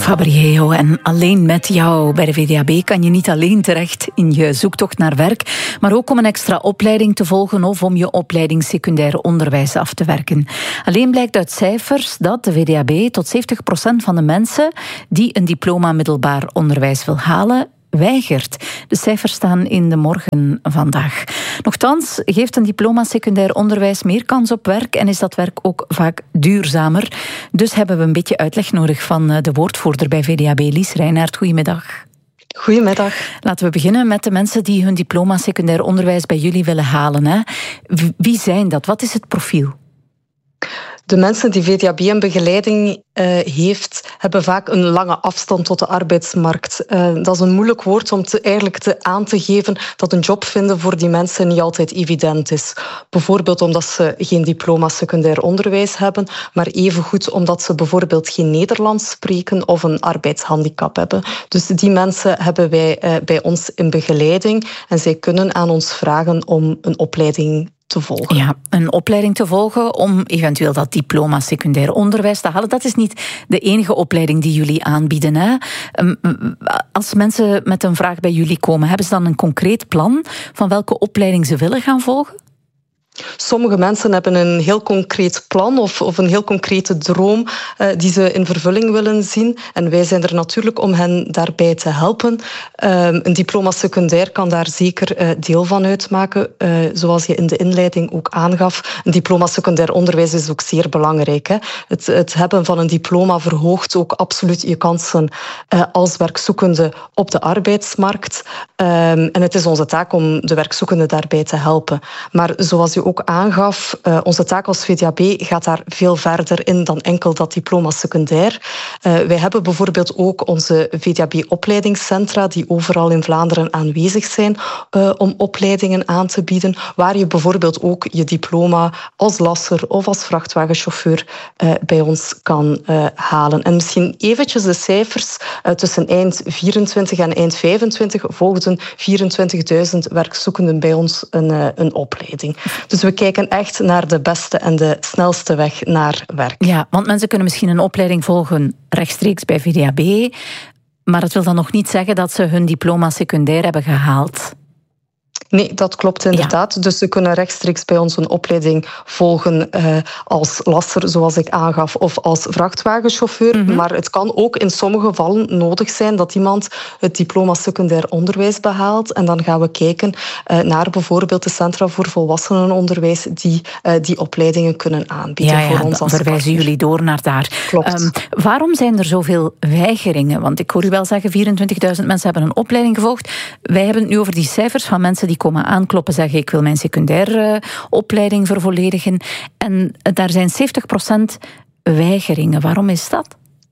Fabrieo en Alleen met jou. Bij de VDAB kan je niet alleen terecht in je zoektocht naar werk, maar ook om een extra opleiding te volgen of om je opleiding secundair onderwijs af te werken. Alleen blijkt uit cijfers dat de VDAB tot 70% van de mensen die een diploma middelbaar onderwijs wil halen, weigert. De cijfers staan in de Morgen vandaag. Nochtans geeft een diploma secundair onderwijs meer kans op werk en is dat werk ook vaak duurzamer. Dus hebben we een beetje uitleg nodig van de woordvoerder bij VDAB, Lies Reinaert. Goedemiddag. Goedemiddag. Laten we beginnen met de mensen die hun diploma secundair onderwijs bij jullie willen halen. Hè? Wie zijn dat? Wat is het profiel? De mensen die VDAB en begeleiding heeft, hebben vaak een lange afstand tot de arbeidsmarkt. Dat is een moeilijk woord om eigenlijk aan te geven dat een job vinden voor die mensen niet altijd evident is. Bijvoorbeeld omdat ze geen diploma secundair onderwijs hebben, maar evengoed omdat ze bijvoorbeeld geen Nederlands spreken of een arbeidshandicap hebben. Dus die mensen hebben wij bij ons in begeleiding en zij kunnen aan ons vragen om een opleiding te volgen. Ja, een opleiding te volgen om eventueel dat diploma secundair onderwijs te halen. Dat is niet de enige opleiding die jullie aanbieden. Hè? Als mensen met een vraag bij jullie komen, hebben ze dan een concreet plan van welke opleiding ze willen gaan volgen? Sommige mensen hebben een heel concreet plan of een heel concrete droom die ze in vervulling willen zien. En wij zijn er natuurlijk om hen daarbij te helpen. Een diploma secundair kan daar zeker deel van uitmaken. Zoals je in de inleiding ook aangaf. Een diploma secundair onderwijs is ook zeer belangrijk. Hè? Het hebben van een diploma verhoogt ook absoluut je kansen als werkzoekende op de arbeidsmarkt. En het is onze taak om de werkzoekende daarbij te helpen. Maar zoals je ook aangaf, onze taak als VDAB gaat daar veel verder in dan enkel dat diploma secundair. Wij hebben bijvoorbeeld ook onze VDAB-opleidingscentra die overal in Vlaanderen aanwezig zijn om opleidingen aan te bieden, waar je bijvoorbeeld ook je diploma als lasser of als vrachtwagenchauffeur bij ons kan halen. En misschien eventjes de cijfers. Tussen eind 24 en eind 25 volgden 24.000 werkzoekenden bij ons een opleiding. Dus we kijken echt naar de beste en de snelste weg naar werk. Ja, want mensen kunnen misschien een opleiding volgen rechtstreeks bij VDAB, maar dat wil dan nog niet zeggen dat ze hun diploma secundair hebben gehaald. Nee, dat klopt inderdaad. Ja. Dus ze kunnen rechtstreeks bij ons een opleiding volgen als lasser, zoals ik aangaf, of als vrachtwagenchauffeur. Mm-hmm. Maar het kan ook in sommige gevallen nodig zijn dat iemand het diploma secundair onderwijs behaalt. En dan gaan we kijken naar bijvoorbeeld de Centra voor Volwassenenonderwijs die opleidingen kunnen aanbieden voor ons. Dan verwijzen jullie door naar daar. Klopt. Waarom zijn er zoveel weigeringen? Want ik hoor u wel zeggen, 24.000 mensen hebben een opleiding gevolgd. Wij hebben het nu over die cijfers van mensen die komen aankloppen, zeggen ik wil mijn secundaire opleiding vervolledigen. En daar zijn 70% weigeringen. Waarom is dat?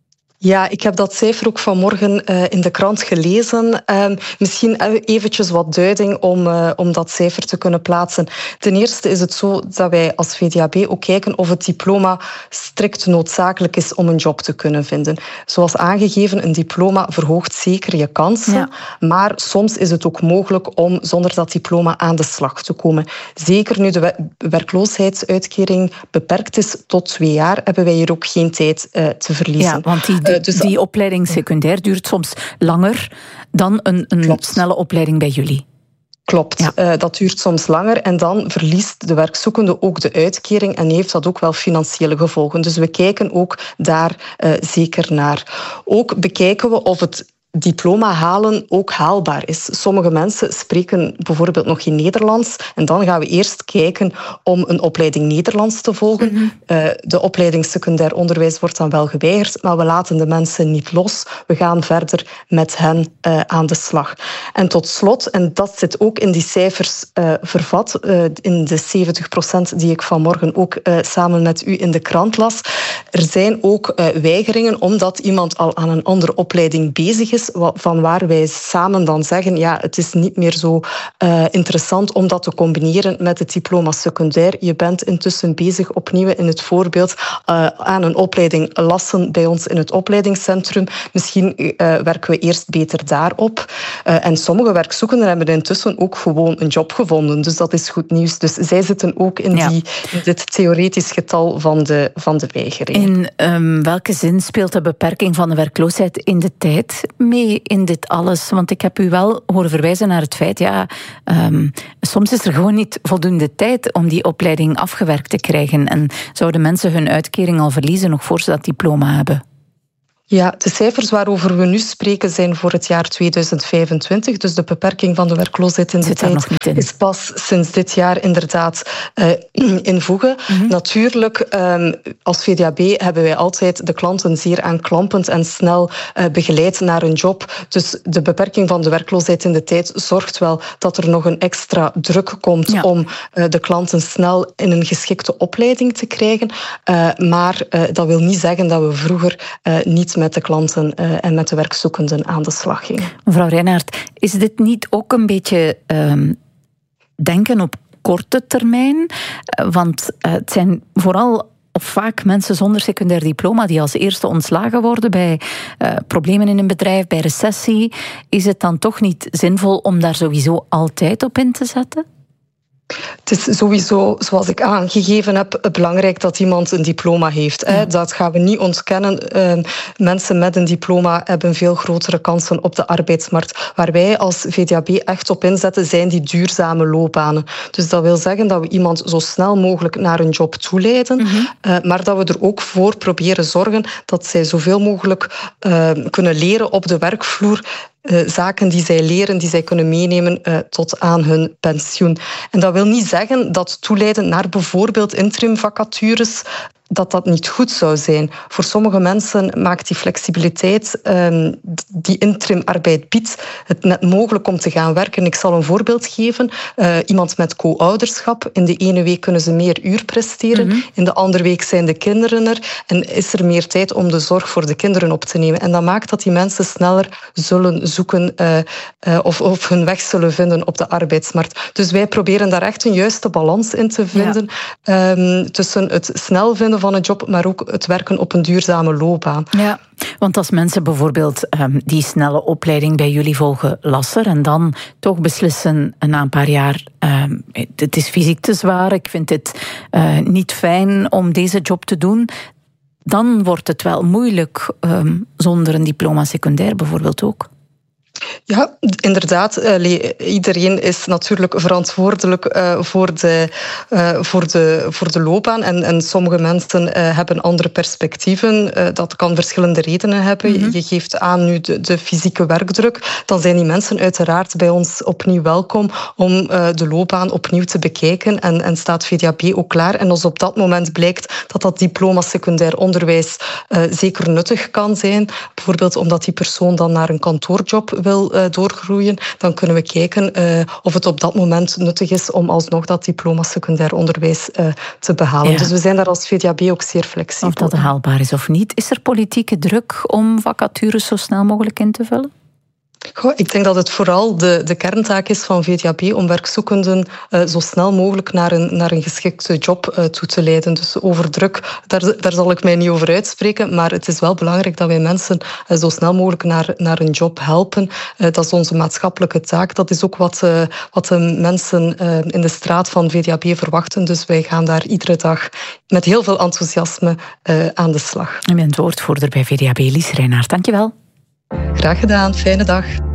Ja, ik heb dat cijfer ook vanmorgen in de krant gelezen. Misschien eventjes wat duiding om dat cijfer te kunnen plaatsen. Ten eerste is het zo dat wij als VDAB ook kijken of het diploma strikt noodzakelijk is om een job te kunnen vinden. Zoals aangegeven, een diploma verhoogt zeker je kansen. Ja. Maar soms is het ook mogelijk om zonder dat diploma aan de slag te komen. Zeker nu de werkloosheidsuitkering beperkt is tot 2 jaar, hebben wij hier ook geen tijd te verliezen. Ja, want die opleiding secundair duurt soms langer dan een snelle opleiding bij jullie. Klopt, ja. Dat duurt soms langer en dan verliest de werkzoekende ook de uitkering en heeft dat ook wel financiële gevolgen. Dus we kijken ook daar zeker naar. Ook bekijken we of het diploma halen ook haalbaar is. Sommige mensen spreken bijvoorbeeld nog geen Nederlands en dan gaan we eerst kijken om een opleiding Nederlands te volgen. Mm-hmm. De opleiding secundair onderwijs wordt dan wel geweigerd, maar we laten de mensen niet los. We gaan verder met hen aan de slag. En tot slot, en dat zit ook in die cijfers vervat, in de 70% die ik vanmorgen ook samen met u in de krant las, er zijn ook weigeringen omdat iemand al aan een andere opleiding bezig is is, van waar wij samen dan zeggen, ja, het is niet meer zo interessant om dat te combineren met het diploma secundair. Je bent intussen bezig, opnieuw in het voorbeeld, aan een opleiding lassen bij ons in het opleidingscentrum. Misschien werken we eerst beter daarop. En sommige werkzoekenden hebben intussen ook gewoon een job gevonden. Dus dat is goed nieuws. Dus zij zitten ook in dit theoretisch getal van de weigering. In welke zin speelt de beperking van de werkloosheid in de tijd mee in dit alles? Want ik heb u wel horen verwijzen naar het feit, soms is er gewoon niet voldoende tijd om die opleiding afgewerkt te krijgen. En zouden mensen hun uitkering al verliezen nog voor ze dat diploma hebben? Ja, de cijfers waarover we nu spreken zijn voor het jaar 2025. Dus de beperking van de werkloosheid in de tijd is pas sinds dit jaar inderdaad in voege. Mm-hmm. Natuurlijk, als VDAB hebben wij altijd de klanten zeer aanklampend en snel begeleid naar een job. Dus de beperking van de werkloosheid in de tijd zorgt wel dat er nog een extra druk komt om de klanten snel in een geschikte opleiding te krijgen. Maar dat wil niet zeggen dat we vroeger niet met de klanten en met de werkzoekenden aan de slag gingen. Mevrouw Reinaert, is dit niet ook een beetje denken op korte termijn? Want het zijn vooral of vaak mensen zonder secundair diploma die als eerste ontslagen worden bij problemen in een bedrijf, bij recessie. Is het dan toch niet zinvol om daar sowieso altijd op in te zetten? Het is sowieso, zoals ik aangegeven heb, belangrijk dat iemand een diploma heeft. Ja. Dat gaan we niet ontkennen. Mensen met een diploma hebben veel grotere kansen op de arbeidsmarkt. Waar wij als VDAB echt op inzetten, zijn die duurzame loopbanen. Dus dat wil zeggen dat we iemand zo snel mogelijk naar een job toeleiden, maar dat we er ook voor proberen zorgen dat zij zoveel mogelijk kunnen leren op de werkvloer. Zaken die zij leren, die zij kunnen meenemen tot aan hun pensioen. En dat wil niet zeggen dat toeleiden naar bijvoorbeeld interimvacatures dat niet goed zou zijn. Voor sommige mensen maakt die flexibiliteit die interimarbeid biedt het net mogelijk om te gaan werken. Ik zal een voorbeeld geven. Iemand met co-ouderschap. In de ene week kunnen ze meer uur presteren. In de andere week zijn de kinderen er. En is er meer tijd om de zorg voor de kinderen op te nemen. En dat maakt dat die mensen sneller zullen zoeken of hun weg zullen vinden op de arbeidsmarkt. Dus wij proberen daar echt een juiste balans in te vinden. Tussen het snel vinden van een job, maar ook het werken op een duurzame loopbaan. Ja, want als mensen bijvoorbeeld die snelle opleiding bij jullie volgen, lasser, en dan toch beslissen na een paar jaar, het is fysiek te zwaar, ik vind het niet fijn om deze job te doen, dan wordt het wel moeilijk zonder een diploma secundair bijvoorbeeld ook. Ja, inderdaad. Iedereen is natuurlijk verantwoordelijk voor de loopbaan. En sommige mensen hebben andere perspectieven. Dat kan verschillende redenen hebben. Je geeft aan nu de fysieke werkdruk. Dan zijn die mensen uiteraard bij ons opnieuw welkom om de loopbaan opnieuw te bekijken. En staat VDAB ook klaar. En als op dat moment blijkt dat diploma secundair onderwijs zeker nuttig kan zijn, bijvoorbeeld omdat die persoon dan naar een kantoorjob wil doorgroeien, dan kunnen we kijken of het op dat moment nuttig is om alsnog dat diploma secundair onderwijs te behalen. Ja. Dus we zijn daar als VDAB ook zeer flexibel. Of dat haalbaar is of niet. Is er politieke druk om vacatures zo snel mogelijk in te vullen? Ik denk dat het vooral de kerntaak is van VDAB om werkzoekenden zo snel mogelijk naar een geschikte job toe te leiden. Dus over druk, daar zal ik mij niet over uitspreken, maar het is wel belangrijk dat wij mensen zo snel mogelijk naar een job helpen. Dat is onze maatschappelijke taak. Dat is ook wat de mensen in de straat van VDAB verwachten. Dus wij gaan daar iedere dag met heel veel enthousiasme aan de slag. U bent woordvoerder bij VDAB, Lies Reinaert. Dank je wel. Graag gedaan. Fijne dag.